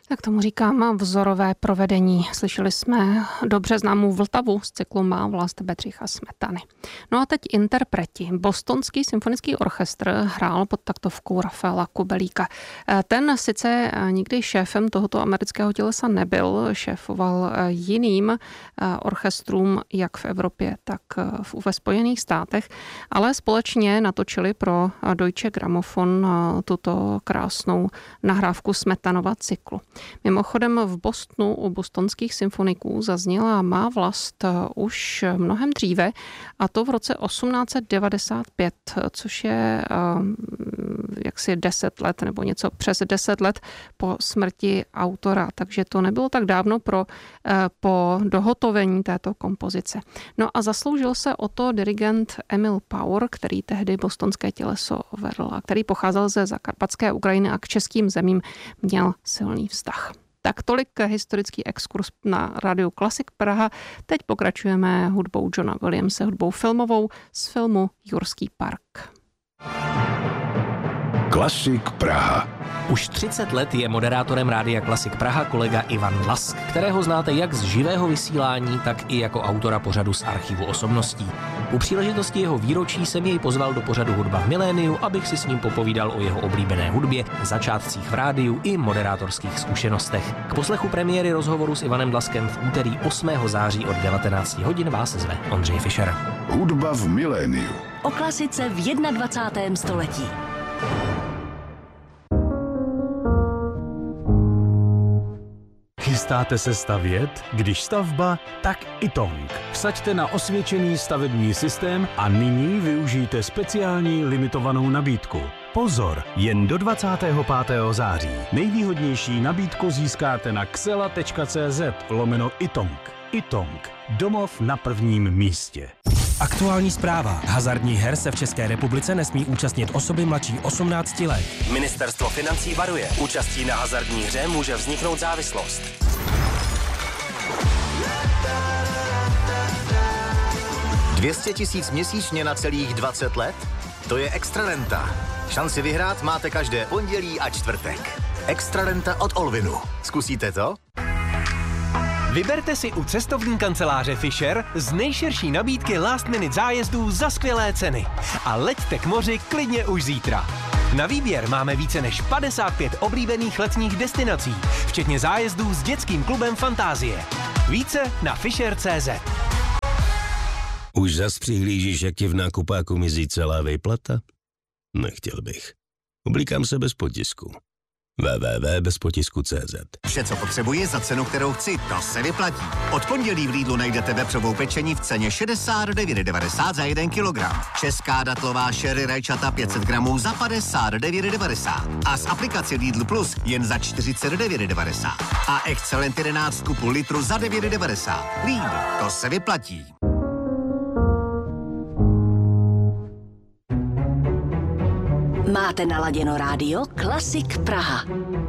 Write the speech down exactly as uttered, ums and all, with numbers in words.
Tak tomu říkám vzorové provedení. Slyšeli jsme dobře známou Vltavu z cyklu Má vlast Bedřicha Smetany. No a teď interpreti. Bostonský symfonický orchestr hrál pod taktovkou Rafaela Kubelíka. Ten sice nikdy šéfem tohoto amerického tělesa nebyl, šéfoval jiným orchestrům jak v Evropě, tak ve Spojených státech, ale společně natočili pro Deutsche Grammophon tuto krásnou nahrávku Smetanova cyklu. Mimochodem v Bostonu u bostonských symfoniků zazněla Má vlast už mnohem dříve, a to v roce osmnáct set devadesát pět, což je jaksi deset let nebo něco přes deset let po smrti autora, takže to nebylo tak dávno pro, po dohotovení této kompozice. No a zasloužil se o to dirigent Emil Power, který tehdy bostonské těleso vedl a který pocházel ze Zakarpatské Ukrajiny a k českým zemím měl silný vztah. Tak tolik historický exkurs na Rádiu Klasik Praha. Teď pokračujeme hudbou Johna Williamse, hudbou filmovou z filmu Jurský park. Klasik Praha. Už třicet let je moderátorem Rádia Klasik Praha kolega Ivan Lask, kterého znáte jak z živého vysílání, tak i jako autora pořadu z archivu osobností. U příležitosti jeho výročí jsem jej pozval do pořadu Hudba v miléniu, abych si s ním popovídal o jeho oblíbené hudbě, začátcích v rádiu i moderátorských zkušenostech. K poslechu premiéry rozhovoru s Ivanem Laskem v úterý osmého září od devatenáct hodin vás zve Ondřej Fischer. Hudba v miléniu. O klasice v dvacátém prvním století. Chystáte se stavět? Když stavba, tak iTONG. Vsaďte na osvědčený stavební systém a nyní využijte speciální limitovanou nabídku. Pozor, jen do dvacátého pátého září. Nejvýhodnější nabídku získáte na xela tečka cz lomeno iTONG. iTONG. Domov na prvním místě. Aktuální zpráva. Hazardních her se v České republice nesmí účastnit osoby mladší osmnácti let. Ministerstvo financí varuje. Účastí na hazardní hře může vzniknout závislost. dvě stě tisíc měsíčně na celých dvacet let? To je Extrarenta. Šanci vyhrát máte každé pondělí a čtvrtek. Extrarenta od Olvinu. Zkusíte to? Vyberte si u cestovní kanceláře Fischer z nejširší nabídky last minute zájezdů za skvělé ceny. A leďte k moři klidně už zítra. Na výběr máme více než padesát pět oblíbených letních destinací, včetně zájezdů s dětským klubem Fantázie. Více na fischer tečka cé zet. Už zas přihlížíš, jak ti v nákupáku mizí celá vejplata? Nechtěl bych. Oblíkám se bez potisku. w w w tečka bez potisku tečka cz. Vše, co potřebuji za cenu, kterou chci, to se vyplatí. Od pondělí v Lidlu najdete vepřovou pečení v ceně šedesát devět devadesát za jeden kilogram. Česká datlová sherry rajčata pět set gramů za padesát devět devadesát. A z aplikace Lidl Plus jen za čtyřicet devět devadesát. A Excellent jedenáct kupů litru za devět devadesát. Lidl, to se vyplatí. Máte naladěno rádio Klasik Praha.